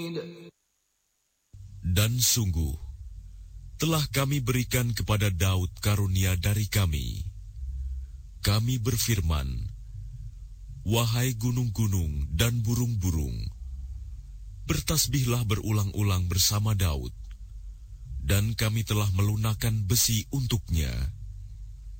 Dan sungguh, telah kami berikan kepada Daud karunia dari kami. Kami berfirman, wahai gunung-gunung dan burung-burung, bertasbihlah berulang-ulang bersama Daud, dan kami telah melunakkan besi untuknya.